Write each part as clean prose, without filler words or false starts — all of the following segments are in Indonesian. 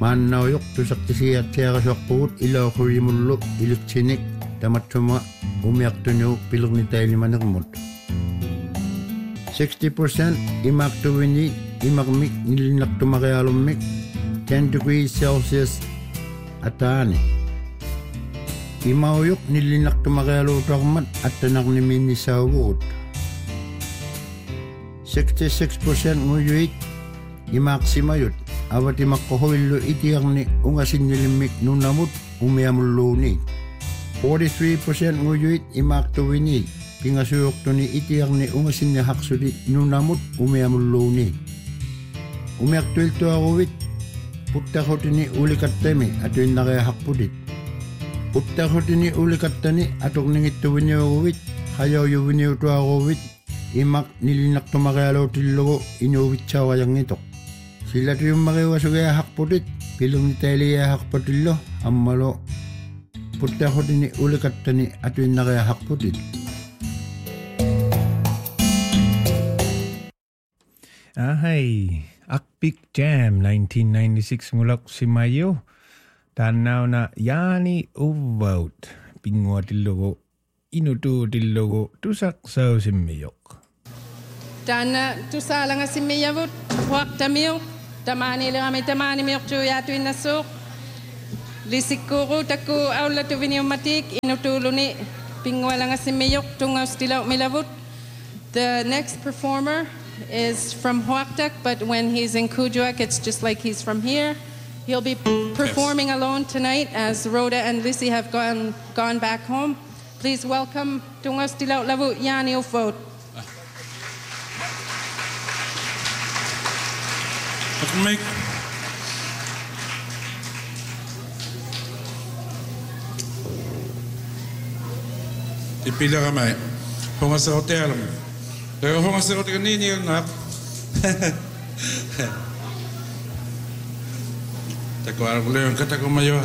maannauyuq tusaqqisiatsiarasuarpugut ilauqurimullu ilutsinik tamatsuma umiartunu pilernitailimaniqmut 60% imaaqtuvini imarmik nillinartumarialummik 10 degrees Celsius ataani imauyuq nillinartumarialuutarmat attanarnimiinnisauguut 66% nguyuik imaaqsimayut avatimaqqohuillu itiarni ungasinnilimik nunamut umiamulluuni 43% nguyuit imaaqtuvini pingasuyuqtuni itiarni ungasinniharsuli nunamut umiamulluuni umiartuiltuaruvit puttarhutini ulikattami atuinnariaharputit puttarhutini ulikattani atorningittuviniuruvit hajaujuviniutuaruvit imak nillinartumarialuutillugu inuuvitsaavajanngitoq sillatuyummariuasugiaharputit pilernitailiaharpatillu ammalu puttarhutini ulikattani atuinnariaharputit Ahai, Akpik Jam 1996 ngulak simayo tanaw na yani uvaut pingwa tillogo inutu tillogo tusak saw simiyok Tana tusalanga simiyavut huaqtamiu tamani lirami tamani miuqtu yatu innassuq lisikuru taku aulatu viniumatik inutuluni pingwalanga simiyok tungaustila milavut. The next performer is from Huaqtak, but when he's in Kuujjuaq, it's just like he's from here. He'll be performing alone tonight as Rhoda and Lissy have gone back home. Please welcome Tungas Tilaw Lavu Yani Ufot. Make ipila kamay. Hungas sa hotel mo. Pero hungas sa hotel kanini yung ngap. Takwara ko lang kata ko mayo.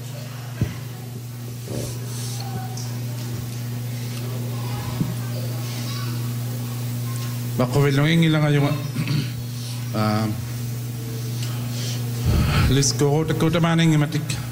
Bakawil lang yung ilang yung let's go to Kutamaning Matik.